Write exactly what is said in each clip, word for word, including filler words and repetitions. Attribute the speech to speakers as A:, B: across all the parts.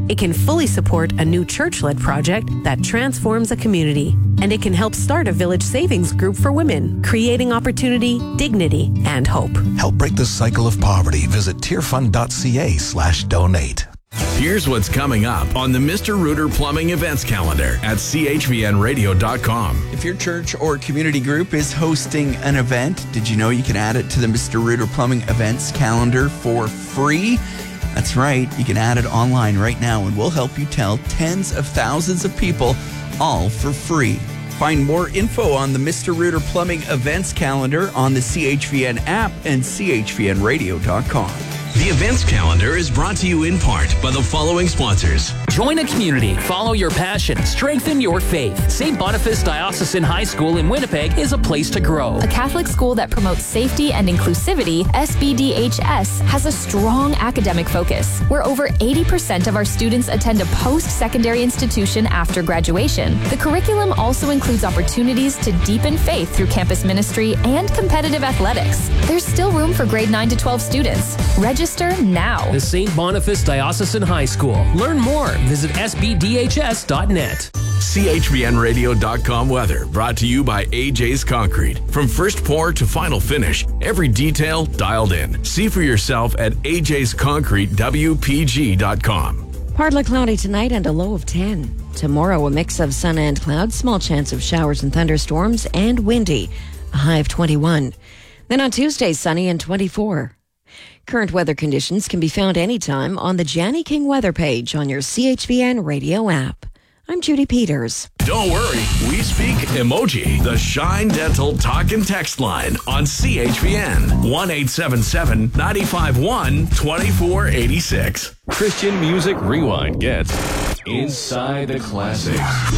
A: It can fully support a new church-led project that transforms a community. And it can help start a village savings group for women, creating opportunity, dignity, and hope.
B: Help break the cycle of poverty. Visit tierfund.ca slash donate.
C: Here's what's coming up on the Mister Rooter Plumbing Events Calendar at C H V N radio dot com.
D: If your church or community group is hosting an event, did you know you can add it to the Mister Rooter Plumbing Events Calendar for free? That's right. You can add it online right now, and we'll help you tell tens of thousands of people, all for free. Find more info on the Mister Rooter Plumbing Events Calendar on the C H V N app and C H V N radio dot com.
C: The events calendar is brought to you in part by the following sponsors.
E: Join a community, follow your passion, strengthen your faith. Saint Boniface Diocesan High School in Winnipeg is a place to grow.
F: A Catholic school that promotes safety and inclusivity, S B D H S has a strong academic focus, where over eighty percent of our students attend a post-secondary institution after graduation. The curriculum also includes opportunities to deepen faith through campus ministry and competitive athletics. There's still room for grade nine to twelve students. Register now.
E: The Saint Boniface Diocesan High School. Learn more. Visit S B D H S dot net.
C: C H V N radio dot com weather brought to you by A J's Concrete. From first pour to final finish, every detail dialed in. See for yourself at A J's Concrete W P G dot com.
G: Partly cloudy tonight and a low of ten. Tomorrow, a mix of sun and clouds, small chance of showers and thunderstorms, and windy, a high of twenty-one. Then on Tuesday, sunny and twenty-four. Current weather conditions can be found anytime on the Janny King weather page on your C H V N radio app. I'm Judy Peters.
C: Don't worry, we speak emoji. The Shine Dental talk and text line on C H V N. one eight seven seven, nine five one, two four eight six.
H: Christian Music Rewind gets Inside the Classics.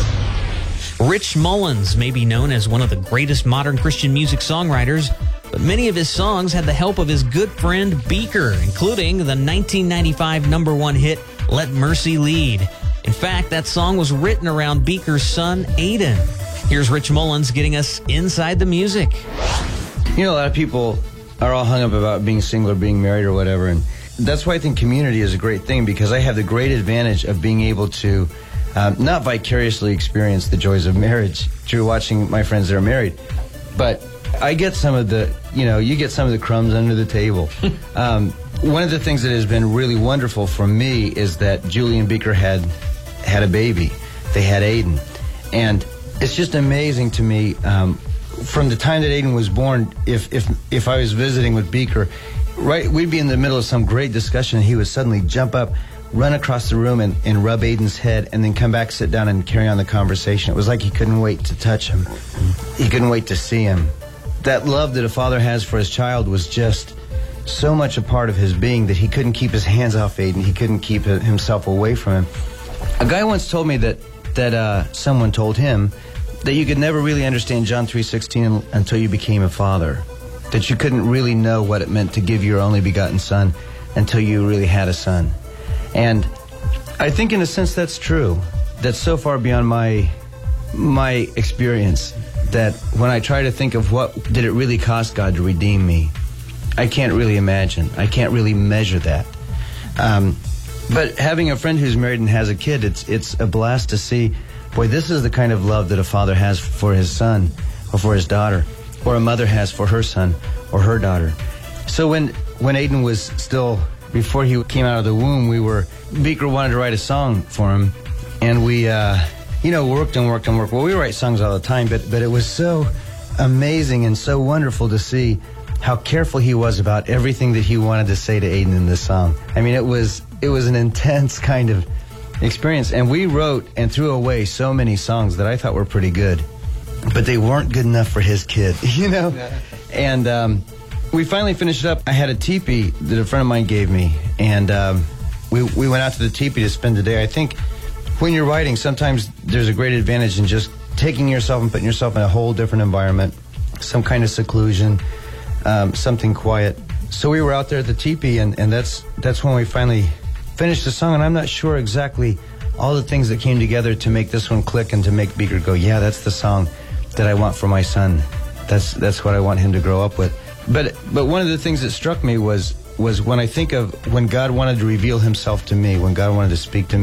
I: Rich Mullins may be known as one of the greatest modern Christian music songwriters, but many of his songs had the help of his good friend Beaker, including the nineteen ninety-five number one hit, Let Mercy Lead. In fact, that song was written around Beaker's son, Aiden. Here's Rich Mullins getting us inside the music.
J: You know, a lot of people are all hung up about being single or being married or whatever, and that's why I think community is a great thing, because I have the great advantage of being able to um, not vicariously experience the joys of marriage through watching my friends that are married, but I get some of the, you know, you get some of the crumbs under the table. um, one of the things that has been really wonderful for me is that Julie and Beaker had had a baby. They had Aiden. And it's just amazing to me, um, from the time that Aiden was born, if, if, if I was visiting with Beaker, right, we'd be in the middle of some great discussion, and he would suddenly jump up, run across the room and, and rub Aiden's head, and then come back, sit down, and carry on the conversation. It was like he couldn't wait to touch him. He couldn't wait to see him. That love that a father has for his child was just so much a part of his being that he couldn't keep his hands off Aiden. He couldn't keep himself away from him. A guy once told me that that uh, someone told him that you could never really understand John three sixteen until you became a father. That you couldn't really know what it meant to give your only begotten son until you really had a son. And I think in a sense that's true. That's so far beyond my my experience that when I try to think of what did it really cost God to redeem me, I can't really imagine. I can't really measure that. Um, but having a friend who's married and has a kid, it's it's a blast to see, boy, this is the kind of love that a father has for his son or for his daughter, or a mother has for her son or her daughter. So when, when Aiden was still, before he came out of the womb, we were, Beaker wanted to write a song for him, and we, uh, you know, worked and worked and worked. Well, we write songs all the time, but, but it was so amazing and so wonderful to see how careful he was about everything that he wanted to say to Aiden in this song. I mean, it was it was an intense kind of experience, and we wrote and threw away so many songs that I thought were pretty good, but they weren't good enough for his kid, you know? Yeah. And um, we finally finished it up. I had a teepee that a friend of mine gave me, and um, we, we went out to the teepee to spend the day. I think when you're writing, sometimes there's a great advantage in just taking yourself and putting yourself in a whole different environment, some kind of seclusion, um, something quiet. So we were out there at the teepee, and, and that's that's when we finally finished the song, and I'm not sure exactly all the things that came together to make this one click and to make Beaker go, yeah, that's the song that I want for my son. That's that's what I want him to grow up with. But but one of the things that struck me was was when I think of when God wanted to reveal himself to me, when God wanted to speak to me,